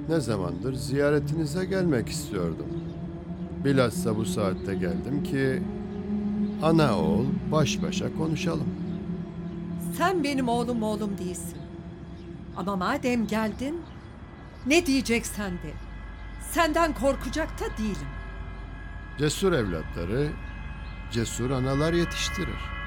Ne zamandır ziyaretinize gelmek istiyordum. Bilhassa bu saatte geldim ki ana oğul baş başa konuşalım. Sen benim oğlum değilsin. Ama madem geldin, ne diyeceksen de. Senden korkacak da değilim. Cesur evlatları cesur analar yetiştirir.